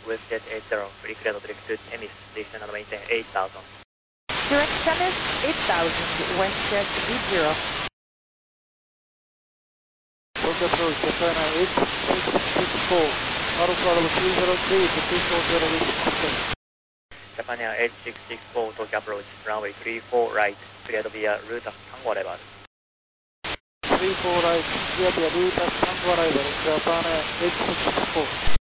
WestJet 80, fully cleared to direct to Emis, descend and maintain 8000. Direct Emis 8000, WestJet 80. Tokyo approach, Japan 8664, Alpha level 303 to 240 reach. Japan Air 8664, Tokyo approach, runway 34 right, cleared via route Tango arrival. 34 right, cleared via route Tango arrival, Japan Air 8664.